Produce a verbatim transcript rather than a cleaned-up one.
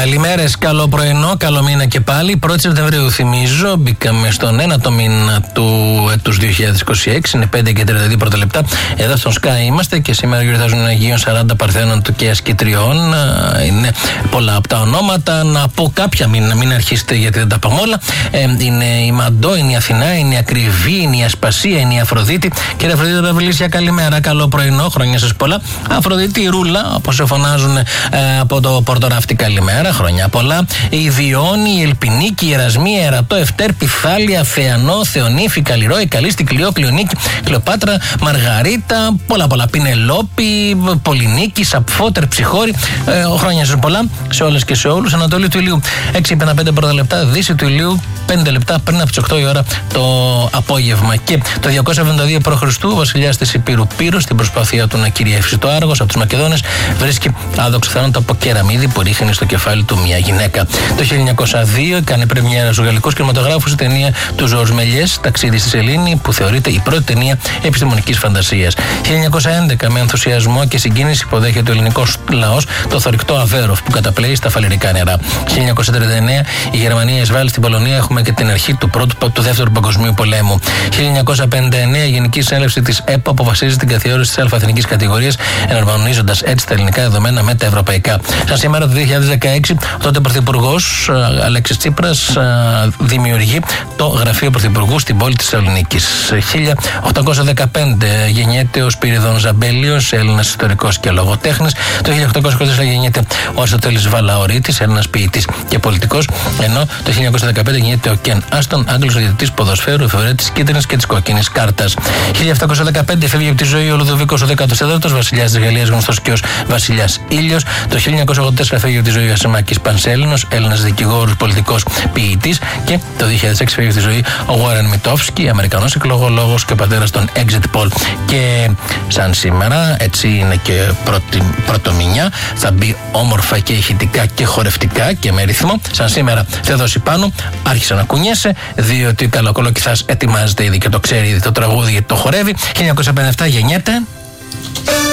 Καλημέρες, καλό πρωινό, καλό μήνα και πάλι. πρώτη Σεπτεμβρίου θυμίζω, μπήκαμε στον ένατο μήνα του έτους δύο χιλιάδες είκοσι έξι, είναι πέντε και τριάντα δύο πρώτα λεπτά. Εδώ στον Sky είμαστε και σήμερα γιορτάζουν Αγίων σαράντα Παρθένων του και Ασκητριών. Είναι πολλά από τα ονόματα. Να πω κάποια, μην, μην αρχίσετε γιατί δεν τα πάμε όλα. Ε, είναι η Μαντό, είναι η Αθηνά, είναι η Ακριβή, είναι η Ασπασία, είναι η Αφροδίτη. Κύριε Αφροδίτη Ραβιλίσια, καλημέρα, καλό πρωινό, χρόνια σας πολλά. Αφροδίτη η Ρούλα, όπως σε φωνάζουν ε, από το Πορτοράφτη, καλημέρα, χρόνια πολλά. Η Διόνη, η Ελπινίκη, η Ερασμή, η Ερατό, Ευτέρ, Πιθάλια, Θεανό, Θεονύφη, Καλλιρόη, Καλίστη, Κλειό, Κλειονίκη, Κλεοπάτρα, Μαργαρίτα, πολλά πολλά. Πινελόπη, Πολυνίκη, Σαπφότερ, Ψυχώρη. Ε, χρόνια σας πολλά σε όλες και σε όλους. Ανατολή του ηλίου έξι πενήντα πέντε πρώτα λεπτά, Δύση του ηλίου πέντε λεπτά πριν από τις οκτώ η ώρα το απόγευμα. Και το διακόσια εβδομήντα δύο π.Χ. ο βασιλιάς της Υπήρου Πύρου, στην προσπάθειά του να κυριεύσει το Άργος από τους Μακεδόνες, βρίσκει άδοξο θάνατο από κεραμίδι που ρίχνει στο κεφάλι του μια γυναίκα. Το χίλια εννιακόσια δύο έκανε πρεμιέρα στους γαλλικούς κινηματογράφους η ταινία του Ζορζ Μελιές, Ταξίδι στη Σελήνη, που θεωρείται η πρώτη ταινία επιστημονικής φαντασίας. χίλια εννιακόσια έντεκα με ενθουσιασμό και συγκίνηση υποδέχεται ο ελληνικός λαός το θωρηκτό Αβέροφ που καταπλέει στα φαλιρικά νερά. χίλια εννιακόσια τριάντα εννέα η Γερμανία εισβάλλει στην Πολωνία, έχουμε και την αρχή του πρώτου του δεύτερου παγκοσμίου πολέμου. χίλια εννιακόσια πενήντα εννέα η Γενική Συνέλευση της ΕΠΑ αποφασίζει την καθιέρωση της αλφα-εθνικής κατηγορίας, εναρμονίζοντας έτσι τα ελληνικά δεδομένα με τα ευρωπαϊκά. Σαν σήμερα το δύο χιλιάδες δεκαέξι, ο τότε Πρωθυπουργός Αλέξης Τσίπρας δημιουργεί το Γραφείο Πρωθυπουργού στην πόλη της Θεσσαλονίκης. χίλια οκτακόσια δεκαπέντε γεννιέται ο Σπύριδων Ζαμπέλιος, Έλληνας ιστορικός και λογοτέχνης. Το χίλια οκτακόσια είκοσι τέσσερα γεννιέται ο Αριστοτέλης Βαλαωρίτης, Έλληνας ποιητής και πολιτικός. Ενώ το χίλια εννιακόσια δεκαπέντε γεννιέται ο Κεν Άστον, Άγγλος διαιτητής ποδοσφαίρου, εφευρέτης της κίτρινης και της κόκκινης κάρτας. χίλια επτακόσια δεκαπέντε φεύγει από τη ζωή ο Λουδοβίκος ο δέκατος τέταρτος, βασιλιάς της Γαλλίας, γνωστός και ως Βασιλιάς Ήλιος. Το χίλια εννιακόσια ογδόντα τέσσερα φεύγει από τη ζωή ο Ασημάκης Πανσέλινος, Έλληνας δικηγόρος, πολιτικός, ποιητής. Και το δύο χιλιάδες έξι φεύγει από τη ζωή ο Γουάρεν Μιτόφσκι, Αμερικανός εκλογολόγος και ο πατέρας των Exit Poll. Και σαν σήμερα, έτσι είναι και πρώτη, πρωτομηνιά, θα μπει όμορφα και ηχητικά και χορευτικά και με ρυθμό. Σαν σήμερα, Θεοδόση Πάνου, άρχισε να κουνιέσαι, διότι Καλοκολοκυθάς ετοιμάζεται ήδη και το ξέρει ήδη το τραγούδι, το χορεύει. χίλια εννιακόσια πενήντα επτά γεννιέται